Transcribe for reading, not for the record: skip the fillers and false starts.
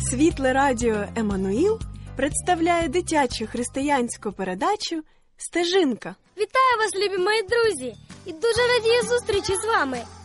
Світле радіо «Еммануїл» представляє дитячу християнську передачу «Стежинка». Вітаю вас, любі мої друзі! І дуже радію зустрічі з вами.